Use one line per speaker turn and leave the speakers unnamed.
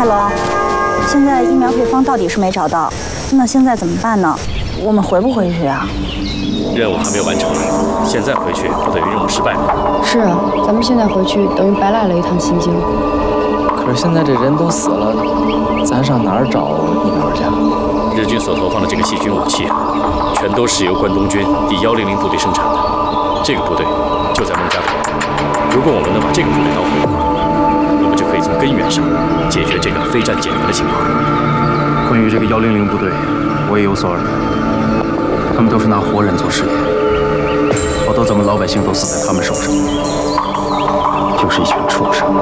海龙，现在疫苗配方到底是没找到，那现在怎么办呢？我们回不回去啊？
任务还没有完成，现在回去不等于任务失败吗？
是啊，咱们现在回去等于白来了一趟心经。
可是现在这人都死了，咱上哪儿找疫苗去？
日军所投放的这个细菌武器，全都是由关东军第100部队生产的。这个部队就在孟加头。如果我们能把这个部队捣毁的话，我们就可以从根源上解决这个非战减员的情况。
关于这个100部队，我也有所耳闻。他们都是拿活人做实验，好多咱们老百姓都死在他们手上，就是一群畜生。